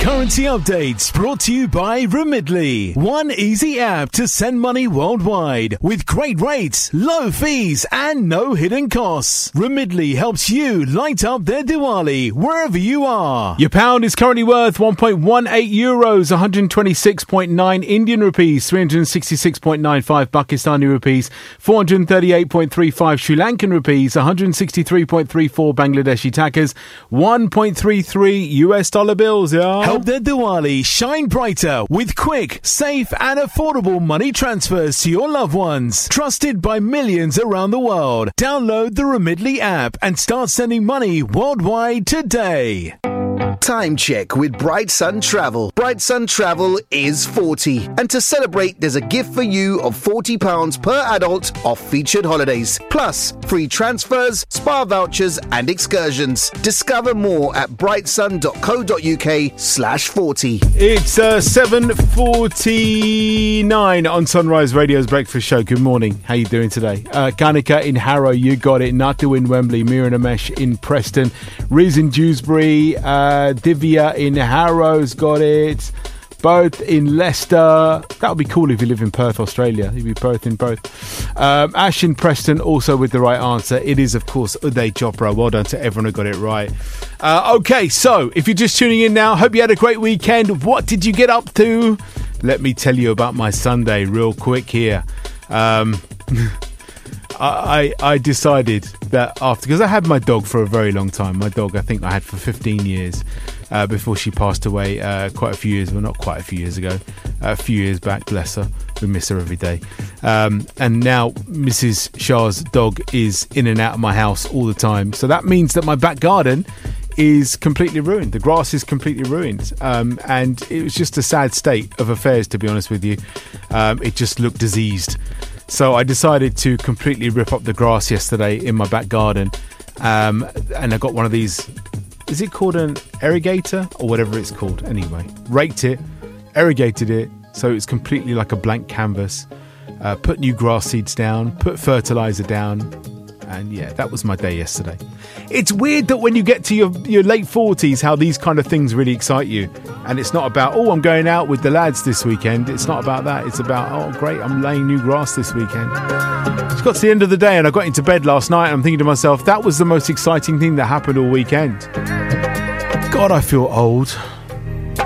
Currency updates brought to you by Remitly. One easy app to send money worldwide with great rates, low fees, and no hidden costs. Remitly helps you light up their Diwali wherever you are. Your pound is currently worth 1.18 euros, 126.9 Indian rupees, 366.95 Pakistani rupees, 438.35 Sri Lankan rupees, 163.34 Bangladeshi takas, 1.33 US dollar bills. Yeah. Help their Diwali shine brighter with quick, safe and affordable money transfers to your loved ones. Trusted by millions around the world. Download the Remitly app and start sending money worldwide today. Time check with Bright Sun Travel. Bright Sun Travel is 40. And to celebrate, there's a gift for you of £40 per adult off featured holidays. Plus, free transfers, spa vouchers and excursions. Discover more at brightsun.co.uk/40. It's 7:49 on Sunrise Radio's Breakfast Show. Good morning. How you doing today? Kanika in Harrow, you got it. Natu in Wembley. Mira and Amesh in Preston. Riz in Dewsbury. Divya in Harrow's got it. Both in Leicester. That would be cool if you live in Perth, Australia. You'd be both in both. Ash in Preston also with the right answer. It is, of course, Uday Chopra. Well done to everyone who got it right. Okay, so if you're just tuning in now, hope you had a great weekend. What did you get up to? Let me tell you about my Sunday real quick here. I decided that because I had my dog for a very long time. My dog, I think I had for 15 years before she passed away quite a few years, well, not quite a few years ago, a few years back, bless her. We miss her every day. And now Mrs. Shah's dog is in and out of my house all the time. So that means that my back garden is completely ruined. The grass is completely ruined. And it was just a sad state of affairs, to be honest with you. It just looked diseased. So I decided to completely rip up the grass yesterday in my back garden. And I got one of these, is it called an irrigator or whatever it's called? Anyway, raked it, irrigated it, so it's completely like a blank canvas. Put new grass seeds down, put fertilizer down. And yeah, that was my day yesterday. It's weird that when you get to your late 40s, how these kind of things really excite you. And it's not about, I'm going out with the lads this weekend. It's not about that. It's about, great, I'm laying new grass this weekend. It's got to the end of the day and I got into bed last night and I'm thinking to myself, that was the most exciting thing that happened all weekend. God, I feel old.